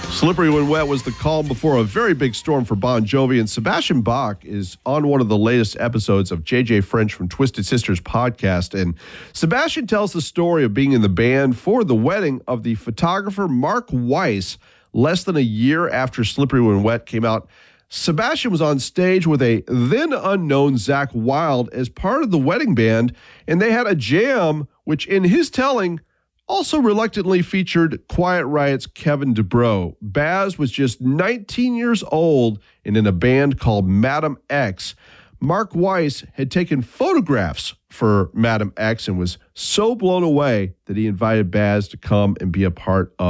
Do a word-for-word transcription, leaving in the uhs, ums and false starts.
Slippery When Wet was the calm before a very big storm for Bon Jovi, and Sebastian Bach is on one of the latest episodes of J J French from Twisted Sisters podcast, and Sebastian tells the story of being in the band for the wedding of the photographer Mark Weiss less than a year after Slippery When Wet came out. Sebastian was on stage with a then unknown Zakk Wylde as part of the wedding band, and they had a jam which, in his telling, also reluctantly featured Quiet Riot's Kevin DuBrow. Baz was just nineteen years old and in a band called Madam X. Mark Weiss had taken photographs for Madam X and was so blown away that he invited Baz to come and be a part of